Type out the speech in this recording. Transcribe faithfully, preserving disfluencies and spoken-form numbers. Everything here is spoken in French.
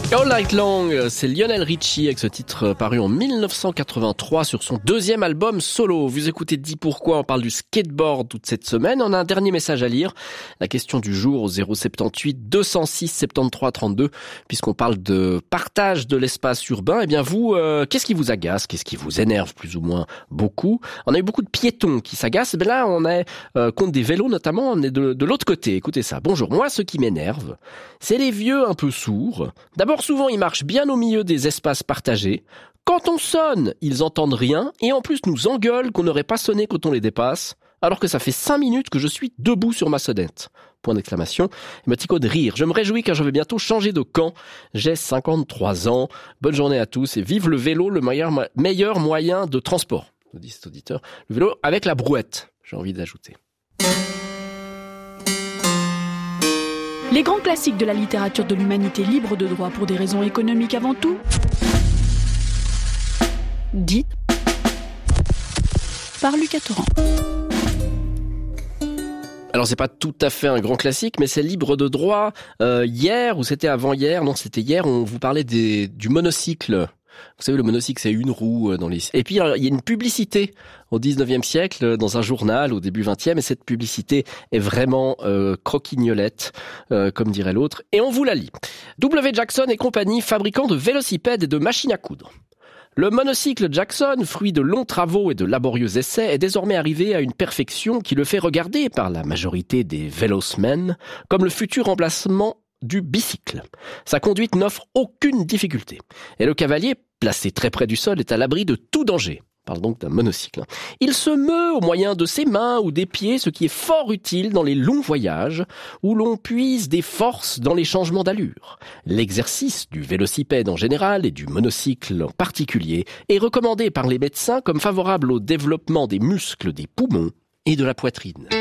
All Night Long, c'est Lionel Richie avec ce titre paru en dix-neuf cent quatre-vingt-trois sur son deuxième album solo. Vous écoutez Dis Pourquoi, on parle du skateboard toute cette semaine. On a un dernier message à lire. La question du jour au zéro sept huit deux zéro six soixante-treize trente-deux. Puisqu'on parle de partage de l'espace urbain, eh bien vous, euh, qu'est-ce qui vous agace? Qu'est-ce qui vous énerve plus ou moins beaucoup? On a eu beaucoup de piétons qui s'agacent. Mais là, on est euh, contre des vélos notamment. On est de, de l'autre côté. Écoutez ça. Bonjour. Moi, ce qui m'énerve, c'est les vieux un peu sourds. D'abord, souvent, ils marchent bien au milieu des espaces partagés. Quand on sonne, ils entendent rien et en plus nous engueulent qu'on n'aurait pas sonné quand on les dépasse, alors que ça fait cinq minutes que je suis debout sur ma sonnette. Point d'exclamation. Émoticône de rire. Je me réjouis car je vais bientôt changer de camp. J'ai cinquante-trois ans. Bonne journée à tous et vive le vélo, le meilleur, meilleur moyen de transport. Nous dit cet auditeur. Le vélo avec la brouette, j'ai envie d'ajouter. Les grands classiques de la littérature de l'humanité libre de droit pour des raisons économiques avant tout. Dit par Lucas Torrent. Alors c'est pas tout à fait un grand classique, mais c'est libre de droit. Euh, hier, ou c'était avant-hier, non c'était hier, on vous parlait des, du monocycle. Vous savez, le monocycle, c'est une roue dans les... Et puis, il y a une publicité au dix-neuvième siècle, dans un journal, au début vingtième, et cette publicité est vraiment euh, croquignolette, euh, comme dirait l'autre, et on vous la lit. W. Jackson et compagnie, fabricants de vélocipèdes et de machines à coudre. Le monocycle Jackson, fruit de longs travaux et de laborieux essais, est désormais arrivé à une perfection qui le fait regarder par la majorité des vélosmen comme le futur remplacement du bicycle. Sa conduite n'offre aucune difficulté. Et le cavalier, placé très près du sol, est à l'abri de tout danger. On parle donc d'un monocycle. Il se meut au moyen de ses mains ou des pieds, ce qui est fort utile dans les longs voyages où l'on puise des forces dans les changements d'allure. L'exercice du vélocipède en général et du monocycle en particulier est recommandé par les médecins comme favorable au développement des muscles des poumons et de la poitrine.